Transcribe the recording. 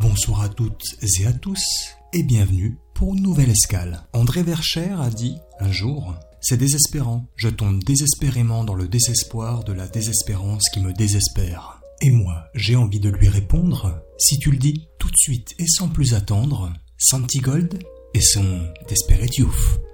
Bonsoir à toutes et à tous, et bienvenue pour une nouvelle escale. André Verschère a dit, un jour, « C'est désespérant, je tombe désespérément dans le désespoir de la désespérance qui me désespère. » Et moi, j'ai envie de lui répondre, si tu le dis tout de suite et sans plus attendre, Santi Gold et son Desperate Youth.